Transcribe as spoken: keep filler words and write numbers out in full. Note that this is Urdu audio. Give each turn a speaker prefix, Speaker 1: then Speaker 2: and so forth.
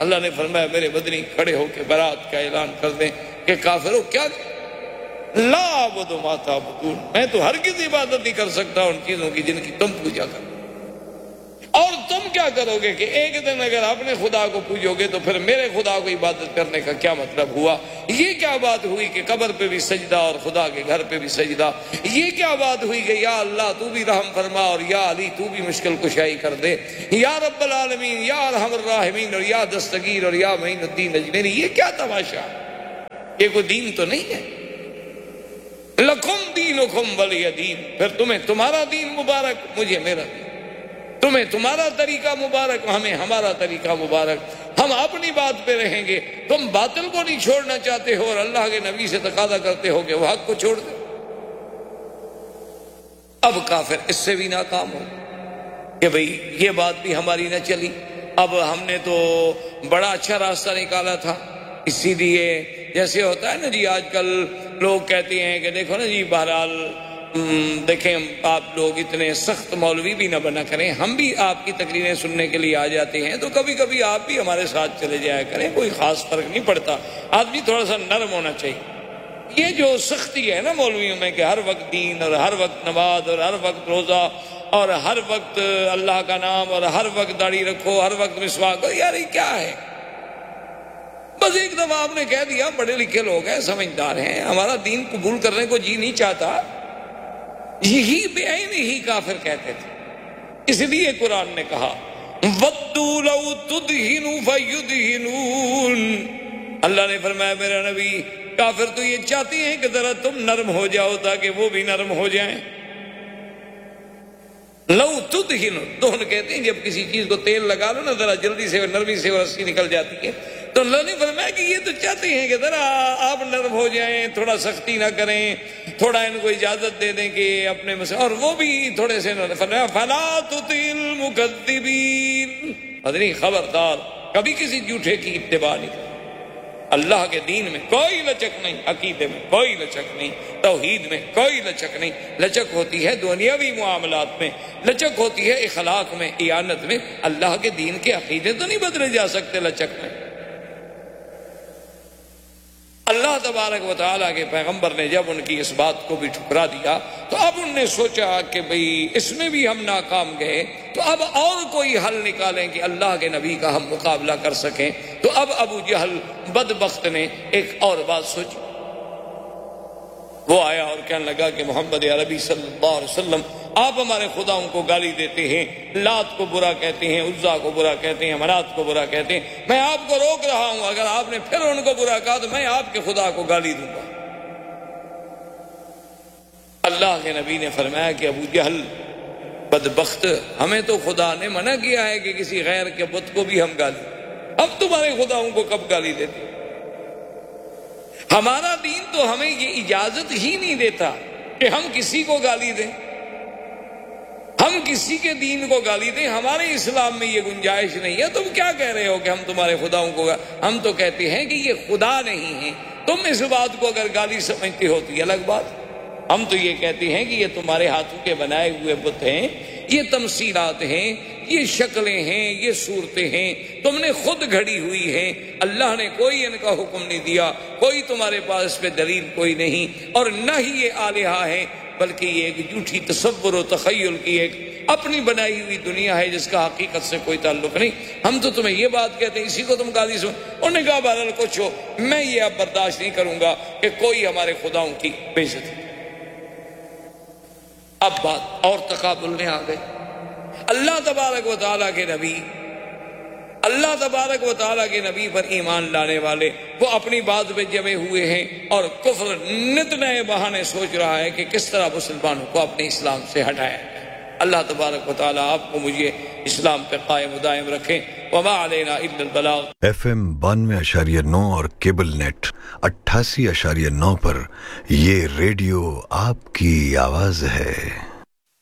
Speaker 1: اللہ نے فرمایا میرے مدنی کھڑے ہو کے برات کا اعلان کر دیں کہ کافروں کیا لا اعبد ما تعبدون، میں تو ہرگز عبادت نہیں کر سکتا ان چیزوں کی جن کی تم پوجا کرو، اور تم کیا کرو گے کہ ایک دن اگر اپنے خدا کو پوجو گے تو پھر میرے خدا کو عبادت کرنے کا کیا مطلب ہوا؟ یہ کیا بات ہوئی کہ قبر پہ بھی سجدہ اور خدا کے گھر پہ بھی سجدہ؟ یہ کیا بات ہوئی کہ یا اللہ تو بھی رحم فرما اور یا علی تو بھی مشکل کشائی کر دے، یا رب العالمین، یا ارحم الراحمین، اور یا دستگیر، اور یا معین الدین اجمیری؟ یہ کیا تماشا؟ یہ کوئی دین تو نہیں ہے۔ لکم دینکم ولی دین، پھر تمہیں تمہارا دین مبارک، مجھے میرا دین، تمہیں تمہارا طریقہ مبارک، ہمیں ہمارا طریقہ مبارک، ہم اپنی بات پہ رہیں گے۔ تم باطل کو نہیں چھوڑنا چاہتے ہو اور اللہ کے نبی سے تقاضا کرتے ہو کہ وہ حق کو چھوڑ دے۔ اب کافر اس سے بھی ناکام ہو کہ بھئی یہ بات بھی ہماری نہ چلی، اب ہم نے تو بڑا اچھا راستہ نکالا تھا، اسی لیے جیسے ہوتا ہے نا جی آج کل لوگ کہتے ہیں کہ دیکھو نا جی بہرحال دیکھیں آپ لوگ اتنے سخت مولوی بھی نہ بنا کریں، ہم بھی آپ کی تقریریں سننے کے لیے آ جاتے ہیں تو کبھی کبھی آپ بھی ہمارے ساتھ چلے جایا کریں، کوئی خاص فرق نہیں پڑتا، آدمی تھوڑا سا نرم ہونا چاہیے۔ یہ جو سختی ہے نا مولویوں میں کہ ہر وقت دین اور ہر وقت نماز اور ہر وقت روزہ اور ہر وقت اللہ کا نام اور ہر وقت داڑھی رکھو، ہر وقت مسواک، یار یہ کیا ہے؟ بس ایک دفعہ آپ نے کہہ دیا، پڑھے لکھے لوگ ہیں، سمجھدار ہیں، ہمارا دین قبول کرنے کو جی نہیں چاہتا، یہی بے عین ہی کافر کہتے تھے۔ اس لیے قرآن نے کہا وَدُّوا لَوْ تُدْهِنُوا فَيُدْهِنُونَ، اللہ نے فرمایا میرا نبی کافر تو یہ چاہتے ہیں کہ ذرا تم نرم ہو جاؤ تاکہ وہ بھی نرم ہو جائیں۔ لو تدہن، دہن کہتے ہیں جب کسی چیز کو تیل لگا لو نا ذرا جلدی سے نرمی سے اور رسی نکل جاتی ہے، تو اللہ نے فرمایا کہ یہ تو چاہتے ہیں کہ ذرا آپ نرم ہو جائیں، تھوڑا سختی نہ کریں، تھوڑا ان کو اجازت دے دیں کہ اپنے مسئلے، اور وہ بھی تھوڑے سے فرمایا فلا تطع المکذبین، حضرین خبردار کبھی کسی جھوٹے کی اتباع نہیں کریں۔ اللہ کے دین میں کوئی لچک نہیں، عقیدے میں کوئی لچک نہیں، توحید میں کوئی لچک نہیں، لچک ہوتی ہے دنیاوی معاملات میں، لچک ہوتی ہے اخلاق میں، ایانت میں، اللہ کے دین کے عقیدے تو نہیں بدلے جا سکتے لچک میں۔ اللہ تبارک و تعالیٰ کے پیغمبر نے جب ان کی اس بات کو بھی ٹھکرا دیا تو اب انہوں نے سوچا کہ بھئی اس میں بھی ہم ناکام گئے تو اب اور کوئی حل نکالیں کہ اللہ کے نبی کا ہم مقابلہ کر سکیں۔ تو اب ابو جہل بدبخت نے ایک اور بات سوچی، وہ آیا اور کہنے لگا کہ محمد عربی صلی اللہ علیہ وسلم آپ ہمارے خداؤں کو گالی دیتے ہیں، لات کو برا کہتے ہیں، عزا کو برا کہتے ہیں، منات کو برا کہتے ہیں، میں آپ کو روک رہا ہوں، اگر آپ نے پھر ان کو برا کہا تو میں آپ کے خدا کو گالی دوں گا۔ اللہ کے نبی نے فرمایا کہ ابو جہل بدبخت، ہمیں تو خدا نے منع کیا ہے کہ کسی غیر کے بت کو بھی ہم گالی، اب تمہارے خداؤں کو کب گالی دیتے؟ ہمارا دین تو ہمیں یہ اجازت ہی نہیں دیتا کہ ہم کسی کو گالی دیں، ہم کسی کے دین کو گالی دیں، ہمارے اسلام میں یہ گنجائش نہیں ہے۔ تم کیا کہہ رہے ہو کہ ہم تمہارے خداؤں کو گا... ہم تو کہتے ہیں کہ یہ خدا نہیں ہے، تم اس بات کو اگر گالی سمجھتے ہو تو یہ الگ بات، ہم تو یہ کہتے ہیں کہ یہ تمہارے ہاتھوں کے بنائے ہوئے بت ہیں، یہ تمثیلات ہیں، یہ شکلیں ہیں، یہ صورتیں ہیں، تم نے خود گھڑی ہوئی ہیں، اللہ نے کوئی ان کا حکم نہیں دیا، کوئی تمہارے پاس اس پہ دلیل کوئی نہیں، اور نہ ہی یہ آلہہ ہے بلکہ یہ ایک جھوٹی تصور و تخیل کی ایک اپنی بنائی ہوئی دنیا ہے جس کا حقیقت سے کوئی تعلق نہیں۔ ہم تو تمہیں یہ بات کہتے ہیں، اسی کو تم گالی سن۔ انہوں نے کہا بہرحال کچھ ہو، میں یہ اب برداشت نہیں کروں گا کہ کوئی ہمارے خداؤں کی بے عزتی۔ اب بات اور تقابل میں آ گئے۔ اللہ تبارک و تعالیٰ کے نبی اللہ تبارک و تعالیٰ کے نبی پر ایمان لانے والے وہ اپنی بات پہ جمے ہوئے ہیں، اور کفر نت نئے بہانے سوچ رہا ہے کہ کس طرح مسلمانوں کو اپنے اسلام سے ہٹایا۔ اللہ تبارک و تعالیٰ آپ کو مجھے اسلام پہ قائم و دائم رکھیں۔ وما علینا الا البلاغ۔
Speaker 2: ایف ایم بانوے اشاریہ نو اور کیبل نیٹ اٹھاسی اشاریہ نو پر یہ ریڈیو آپ کی آواز ہے۔